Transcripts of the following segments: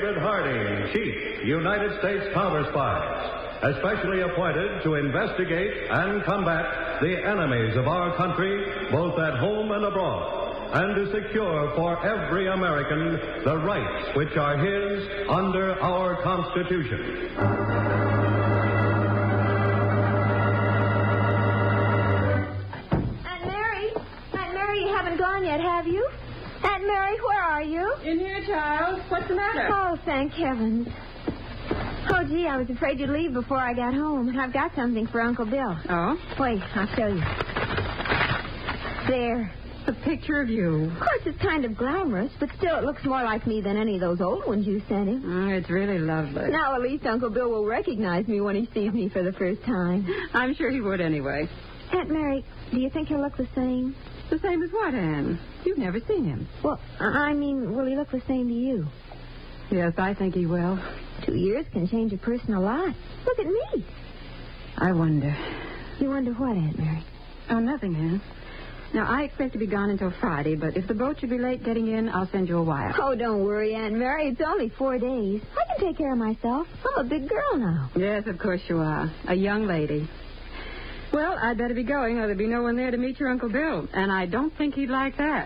David Harding, Chief, United States Counter Spies, especially appointed to investigate and combat the enemies of our country, both at home and abroad, and to secure for every American the rights which are his under our Constitution. Aunt Mary, you haven't gone yet, have you? Aunt Mary, where are you? In here, child. What's the matter? Oh, thank heavens. Oh, gee, I was afraid you'd leave before I got home. I've got something for Uncle Bill. Oh? Wait, I'll show you. There. A picture of you. Of course, it's kind of glamorous, but still it looks more like me than any of those old ones you sent him. Oh, it's really lovely. Now at least Uncle Bill will recognize me when he sees me for the first time. I'm sure he would anyway. Aunt Mary, do you think he'll look the same? The same as what, Anne? You've never seen him. Well, I mean, will he look the same to you? Yes, I think he will. 2 years can change a person a lot. Look at me. I wonder. You wonder what, Aunt Mary? Oh, nothing, Anne. Now, I expect to be gone until Friday, but if the boat should be late getting in, I'll send you a wire. Oh, don't worry, Aunt Mary. It's only 4 days. I can take care of myself. I'm a big girl now. Yes, of course you are. A young lady. Well, I'd better be going, or there'll be no one there to meet your Uncle Bill. And I don't think he'd like that.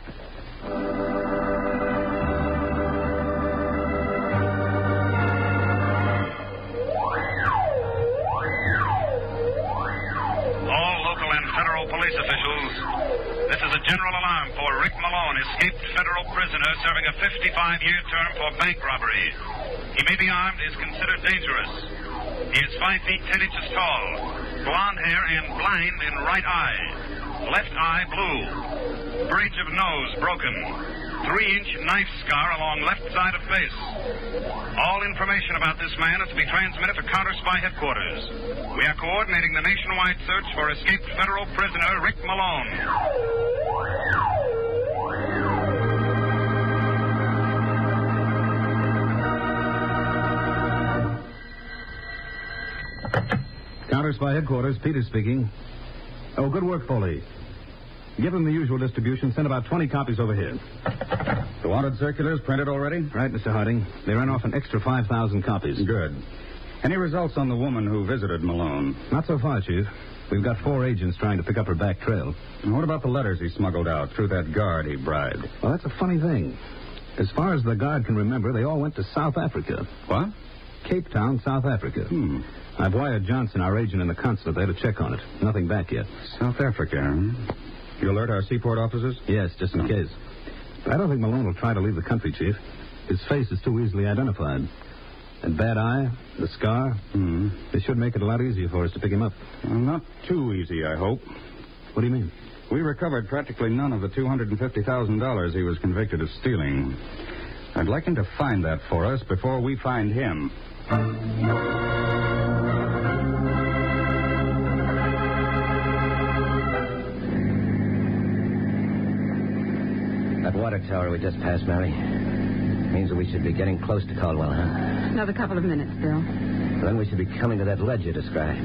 All local and federal police officials, this is a general alarm for Rick Malone, escaped federal prisoner serving a 55-year term for bank robbery. He may be armed, is considered dangerous. He is 5 feet 10 inches tall, blonde hair and blind in right eye, left eye blue, bridge of nose broken, 3-inch knife scar along left side of face. All information about this man is to be transmitted to Counter Spy Headquarters. We are coordinating the nationwide search for escaped federal prisoner Rick Malone. Counter Spy Headquarters, Peter speaking. Oh, good work, Foley. Give them the usual distribution. Send about 20 copies over here. The wanted circulars printed already? Right, Mr. Harding. They ran off an extra 5,000 copies. Good. Any results on the woman who visited Malone? Not so far, Chief. We've got 4 agents trying to pick up her back trail. And what about the letters he smuggled out through that guard he bribed? Well, that's a funny thing. As far as the guard can remember, they all went to South Africa. What? Cape Town, South Africa. I've wired Johnson, our agent in the consulate, there to check on it. Nothing back yet. South Africa, huh? You alert our seaport officers? Yes, just in case. But I don't think Malone will try to leave the country, Chief. His face is too easily identified. That bad eye, the scar, they should make it a lot easier for us to pick him up. Well, not too easy, I hope. What do you mean? We recovered practically none of the $250,000 he was convicted of stealing. I'd like him to find that for us before we find him. That water tower we just passed, Mary, means that we should be getting close to Caldwell, huh? Another couple of minutes, Bill. Then we should be coming to that ledge you described.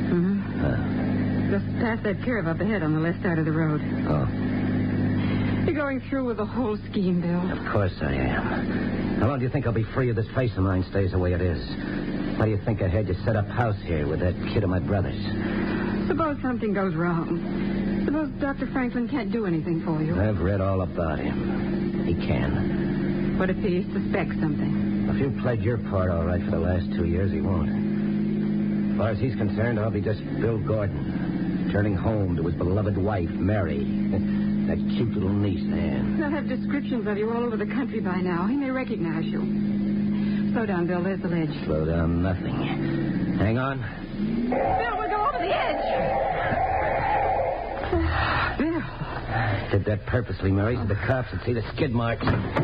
Just past that curve up ahead on the left side of the road. Oh. You're going through with the whole scheme, Bill. Of course I am. How long do you think I'll be free if this face of mine stays the way it is? Why do you think I had you set up house here with that kid of my brother's? Suppose something goes wrong. Suppose Dr. Franklin can't do anything for you. I've read all about him. He can. What if he suspects something? If you played your part all right for the last 2 years, he won't. As far as he's concerned, I'll be just Bill Gordon, turning home to his beloved wife, Mary. That cute little niece, Anne. They'll have descriptions of you all over the country by now. He may recognize you. Slow down, Bill. There's the ledge. Slow down nothing. Hang on. Bill, we'll go over the edge. Bill. Did that purposely, Mary, so the cops would see the skid marks.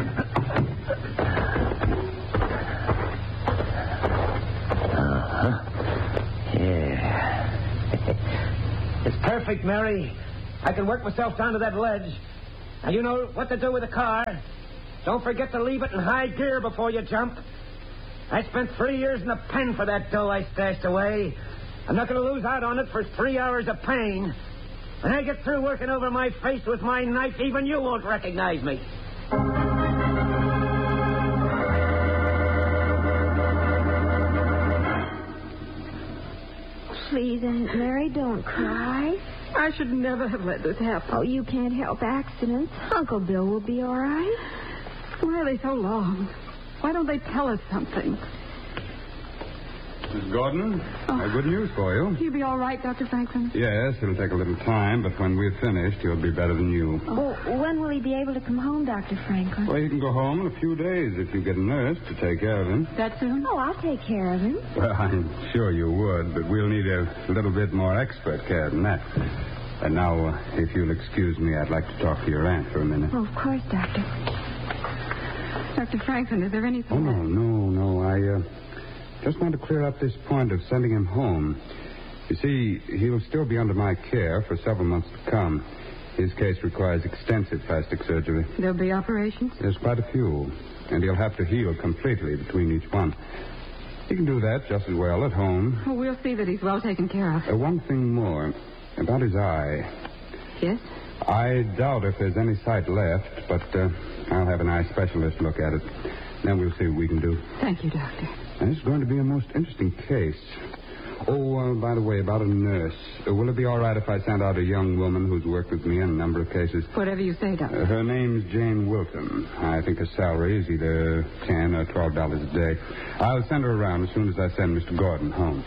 Yeah. It's perfect, Mary. I can work myself down to that ledge. Now, you know what to do with the car. Don't forget to leave it in high gear before you jump. I spent 3 years in the pen for that dough I stashed away. I'm not going to lose out on it for 3 hours of pain. When I get through working over my face with my knife, even you won't recognize me. please, Aunt Mary, don't cry. I should never have let this happen. Oh, you can't help accidents. Uncle Bill will be all right. Why are they so long? Why don't they tell us something? Miss Gordon, good news for you. You'll be all right, Dr. Franklin? Yes, it'll take a little time, but when we're finished, he'll be better than you. Well, when will he be able to come home, Dr. Franklin? Well, he can go home in a few days if you get a nurse to take care of him. That soon? Oh, I'll take care of him. Well, I'm sure you would, but we'll need a little bit more expert care than that. And now, if you'll excuse me, I'd like to talk to your aunt for a minute. Oh, of course, Doctor. Dr. Franklin, is there anything... Oh, no. I just want to clear up this point of sending him home. You see, he'll still be under my care for several months to come. His case requires extensive plastic surgery. There'll be operations? There's quite a few, and he'll have to heal completely between each one. He can do that just as well at home. Oh, we'll see that he's well taken care of. One thing more. About his eye. Yes? I doubt if there's any sight left, but I'll have an eye specialist look at it. Then we'll see what we can do. Thank you, Doctor. And it's going to be a most interesting case. Oh, by the way, about a nurse. Will it be all right if I send out a young woman who's worked with me in a number of cases? Whatever you say, Doctor. Her name's Jane Wilton. I think her salary is either $10 or $12 a day. I'll send her around as soon as I send Mr. Gordon home.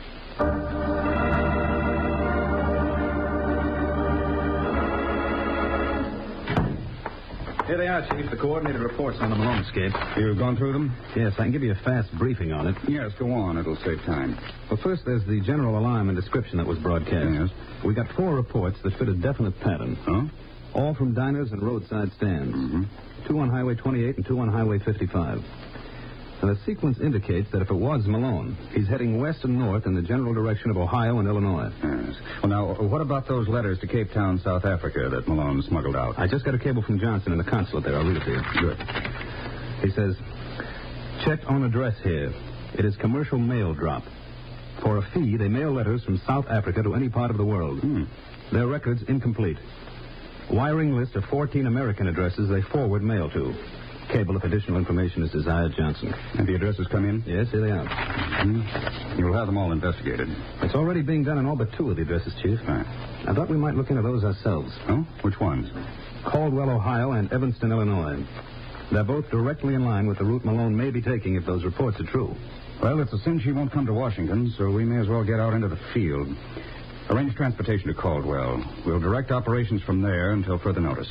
Here they are, Chief. The coordinated reports on the Malone escape. You've gone through them? Yes, I can give you a fast briefing on it. Yes, go on. It'll save time. Well, first, there's the general alarm and description that was broadcast. Yes. We got 4 reports that fit a definite pattern. Huh? All from diners and roadside stands. Mm-hmm. 2 on Highway 28 and 2 on Highway 55. And the sequence indicates that if it was Malone, he's heading west and north in the general direction of Ohio and Illinois. Yes. Well, now, what about those letters to Cape Town, South Africa that Malone smuggled out? I just got a cable from Johnson in the consulate there. I'll read it to you. Good. He says, checked on address here. It is commercial mail drop. For a fee, they mail letters from South Africa to any part of the world. Their records incomplete. Wiring list of 14 American addresses they forward mail to. Cable if additional information is desired, Johnson. And the addresses come in? Yes, here they are. You'll have them all investigated. It's already being done on all but 2 of the addresses, Chief. Right. I thought we might look into those ourselves. Oh? Which ones? Caldwell, Ohio, and Evanston, Illinois. They're both directly in line with the route Malone may be taking if those reports are true. Well, it's a cinch he won't come to Washington, so we may as well get out into the field. Arrange transportation to Caldwell. We'll direct operations from there until further notice.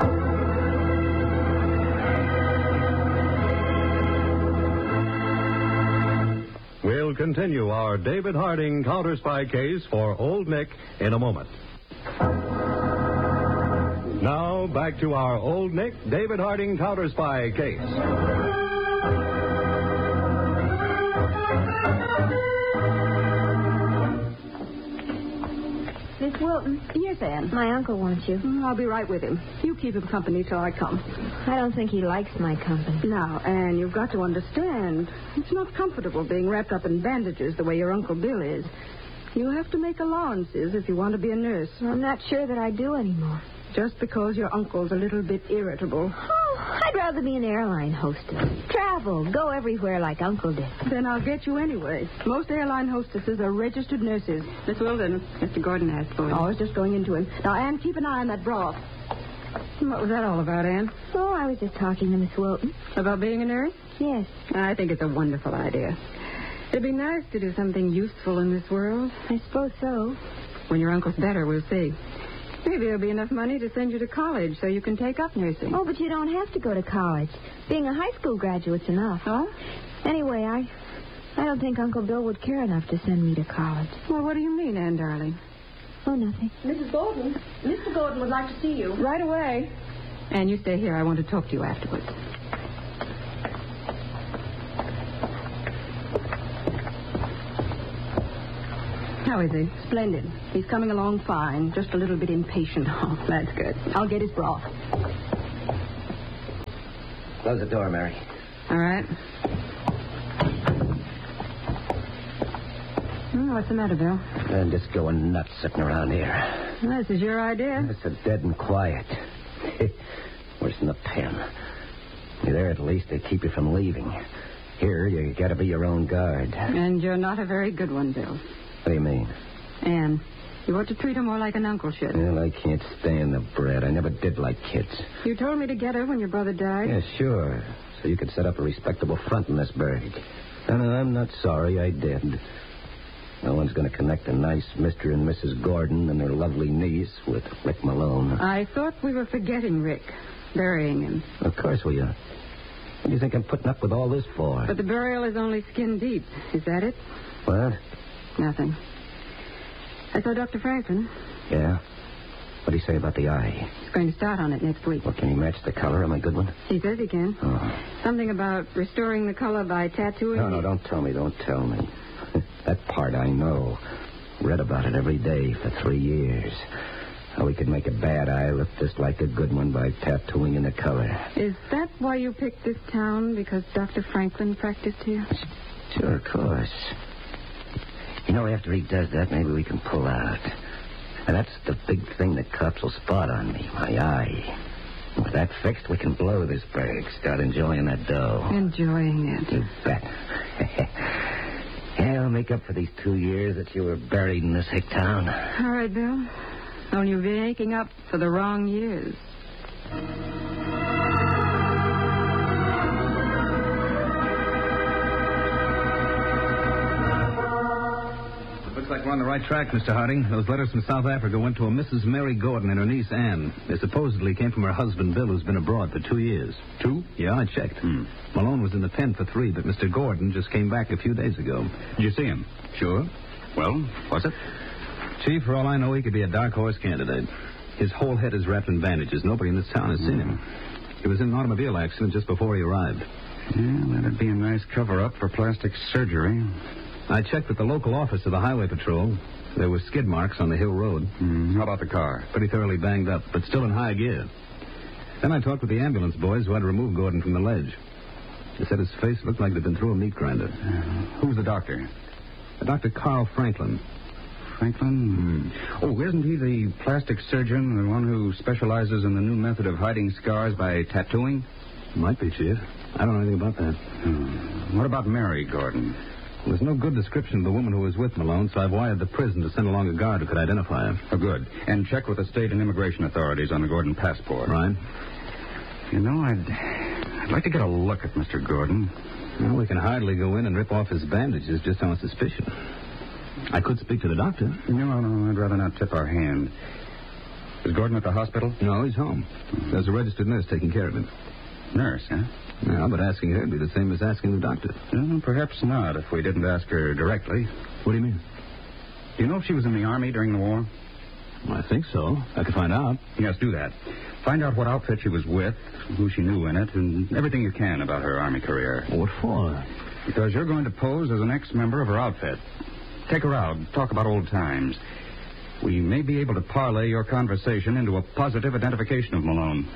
We'll continue our David Harding counter-spy case for Old Nick in a moment. Now, back to our Old Nick David Harding counter-spy case. Miss Wilton. Yes, Anne. My uncle wants you. I'll be right with him. You keep him company till I come. I don't think he likes my company. Now, Anne, you've got to understand. It's not comfortable being wrapped up in bandages the way your Uncle Bill is. You have to make allowances if you want to be a nurse. I'm not sure that I do anymore. Just because your uncle's a little bit irritable. Oh, I'd rather be an airline hostess. Travel, go everywhere like Uncle did. Then I'll get you anyway. Most airline hostesses are registered nurses. Miss Wilden, Mr. Gordon asked for you. Oh, I was just going into him. Now, Anne, keep an eye on that broth. What was that all about, Anne? Oh, I was just talking to Miss Wilton. About being a nurse? Yes. I think it's a wonderful idea. It'd be nice to do something useful in this world. I suppose so. When your uncle's better, we'll see. Maybe there'll be enough money to send you to college so you can take up nursing. Oh, but you don't have to go to college. Being a high school graduate's enough. Oh? Anyway, I don't think Uncle Bill would care enough to send me to college. Well, what do you mean, Anne, darling? Oh, nothing. Mrs. Gordon, Mr. Gordon would like to see you. Right away. Anne, you stay here. I want to talk to you afterwards. How is he? Splendid. He's coming along fine. Just a little bit impatient. Oh, that's good. I'll get his broth. Close the door, Mary. All right. What's the matter, Bill? I'm just going nuts sitting around here. Well, this is your idea. It's so dead and quiet. Worse than the pen. You're there at least to keep you from leaving. Here, you got to be your own guard. And you're not a very good one, Bill. What do you mean? Anne, you ought to treat her more like an uncle should. Well, I can't stand the brat. I never did like kids. You told me to get her when your brother died. Yeah, sure. So you could set up a respectable front in this burg. And I'm not sorry I did. No one's going to connect a nice Mr. and Mrs. Gordon and their lovely niece with Rick Malone. I thought we were forgetting Rick, burying him. Of course we are. What do you think I'm putting up with all this for? But the burial is only skin deep. Is that it? What? Nothing. I saw Dr. Franklin. Yeah? What'd he say about the eye? He's going to start on it next week. Well, can he match the color? Am I good one? He says he can. Oh. Something about restoring the color by tattooing. No, don't tell me. Don't tell me. That part I know. Read about it every day for 3 years. How we could make a bad eye look just like a good one by tattooing in the color. Is that why you picked this town? Because Dr. Franklin practiced here? Sure, of course. You know, after he does that, maybe we can pull out. And that's the big thing the cops will spot on me, my eye. With that fixed, we can blow this burg, start enjoying that dough. Enjoying it. You bet. Yeah, I'll make up for these 2 years that you were buried in this hick town. All right, Bill. Only you're making up for the wrong years. Looks like we're on the right track, Mr. Harding. Those letters from South Africa went to a Mrs. Mary Gordon and her niece Anne. They supposedly came from her husband, Bill, who's been abroad for 2 years. 2? Yeah, I checked. Malone was in the pen for 3, but Mr. Gordon just came back a few days ago. Did you see him? Sure. Well, what's it? Chief, for all I know, he could be a dark horse candidate. His whole head is wrapped in bandages. Nobody in this town has seen him. He was in an automobile accident just before he arrived. Yeah, that'd be a nice cover-up for plastic surgery. I checked with the local office of the Highway Patrol. There were skid marks on the hill road. How about the car? Pretty thoroughly banged up, but still in high gear. Then I talked with the ambulance boys who had to remove Gordon from the ledge. They said his face looked like it had been through a meat grinder. Who's the doctor? Dr. Carl Franklin. Franklin? Oh, isn't he the plastic surgeon, the one who specializes in the new method of hiding scars by tattooing? Might be, Chief. I don't know anything about that. What about Mary Gordon? There's no good description of the woman who was with Malone, so I've wired the prison to send along a guard who could identify her. Oh, good. And check with the state and immigration authorities on the Gordon passport. Right. You know, I'd like to get a look at Mr. Gordon. Well, we can hardly go in and rip off his bandages just on suspicion. I could speak to the doctor. No, I'd rather not tip our hand. Is Gordon at the hospital? No, he's home. There's a registered nurse taking care of him. Nurse, huh? No, but asking her would be the same as asking the doctor. Perhaps not, if we didn't ask her directly. What do you mean? Do you know if she was in the Army during the war? Well, I think so. I could find out. Yes, do that. Find out what outfit she was with, who she knew in it, and everything you can about her Army career. What for? Because you're going to pose as an ex-member of her outfit. Take her out, talk about old times. We may be able to parlay your conversation into a positive identification of Malone.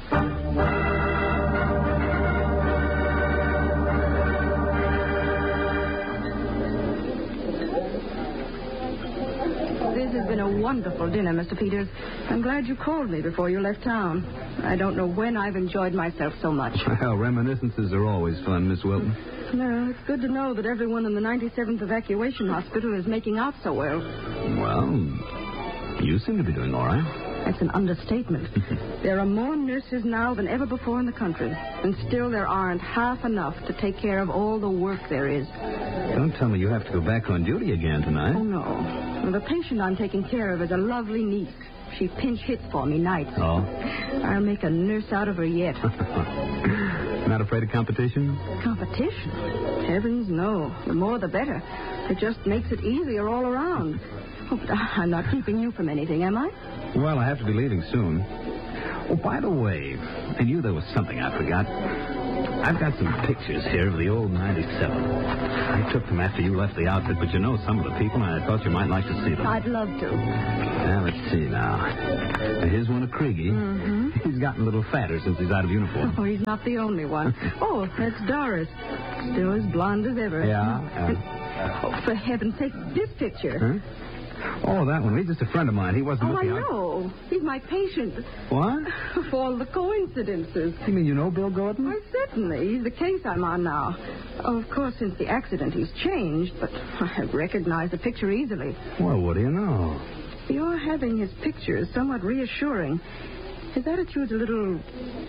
This has been a wonderful dinner, Mr. Peters. I'm glad you called me before you left town. I don't know when I've enjoyed myself so much. Well, reminiscences are always fun, Miss Wilton. No, it's good to know that everyone in the 97th Evacuation Hospital is making out so well. Well, you seem to be doing all right. That's an understatement. There are more nurses now than ever before in the country, and still there aren't half enough to take care of all the work there is. Don't tell me you have to go back on duty again tonight. Oh, no. Well, the patient I'm taking care of is a lovely niece. She pinch hits for me nights. Oh? I'll make a nurse out of her yet. Not afraid of competition? Competition? Heavens, no. The more the better. It just makes it easier all around. Oh, but I'm not keeping you from anything, am I? Well, I have to be leaving soon. Oh, by the way, I knew there was something I forgot. I've got some pictures here of the old 97. I took them after you left the outfit, but you know some of the people, and I thought you might like to see them. I'd love to. Now, let's see now. Here's one of Craigie. Mm-hmm. He's gotten a little fatter since he's out of uniform. Oh, he's not the only one. Oh, that's Doris. Still as blonde as ever. Yeah. Oh, for heaven's sake, this picture. Huh? Oh, that one. He's just a friend of mine. He wasn't Oh, I looking. know. He's my patient. What? Of all the coincidences. You mean you know Bill Gordon? Why, certainly. He's the case I'm on now. Oh, of course, since the accident, he's changed, but I recognize the picture easily. Well, what do you know? Your having his picture is somewhat reassuring. His attitude's a little,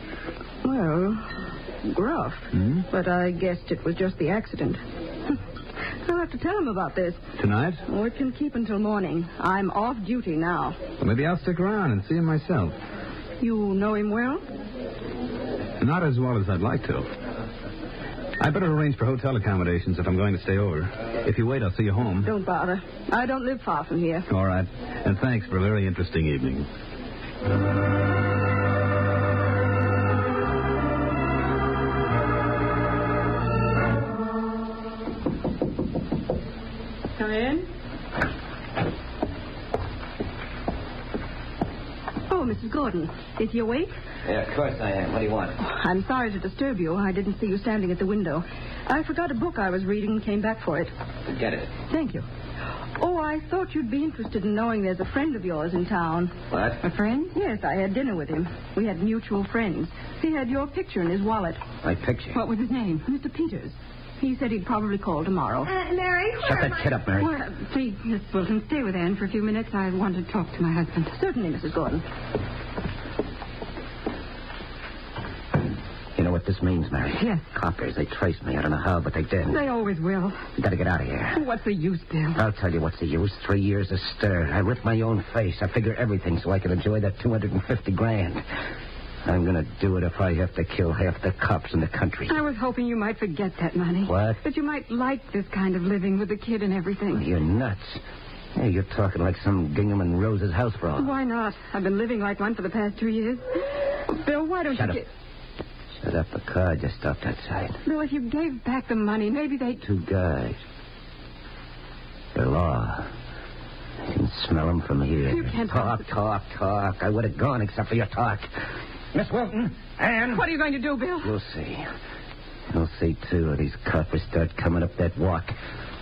well, gruff. But I guessed it was just the accident. I'll have to tell him about this. Tonight? Oh, it can keep until morning. I'm off duty now. Well, maybe I'll stick around and see him myself. You know him well? Not as well as I'd like to. I better arrange for hotel accommodations if I'm going to stay over. If you wait, I'll see you home. Don't bother. I don't live far from here. All right. And thanks for a very interesting evening. Come in. Oh, Mrs. Gordon. Is he awake? Yeah, of course I am. What do you want? I'm sorry to disturb you. I didn't see you standing at the window. I forgot a book I was reading and came back for it. Get it. Thank you. Oh, I thought you'd be interested in knowing there's a friend of yours in town. What? A friend? Yes, I had dinner with him. We had mutual friends. He had your picture in his wallet. My picture? What was his name? Mr. Peters. He said he'd probably call tomorrow. Mary, Shut that kid up, Mary. Well, please, Miss Wilson, stay with Anne for a few minutes. I want to talk to my husband. Certainly, Mrs. Gordon. You know what this means, Mary? Yes. Coppers, they traced me. I don't know how, but they did. They always will. You gotta get out of here. What's the use, Bill? I'll tell you what's the use. 3 years of stir. I ripped my own face. I figure everything so I can enjoy that $250,000. I'm gonna do it if I have to kill half the cops in the country. I was hoping you might forget that money. What? That you might like this kind of living with the kid and everything. You're nuts. Hey, you're talking like some Gingham and Rose's house broad. Why not? I've been living like one for the past 2 years. Bill, why don't Shut you up. Shut up. A car just stopped outside. Bill, if you gave back the money, maybe they'd... 2 guys. The law. I can smell them from here. You can't... Talk. I would have gone except for your talk. Miss Wilton, Anne. What are you going to do, Bill? You'll see. You'll see, too, if these coppers start coming up that walk.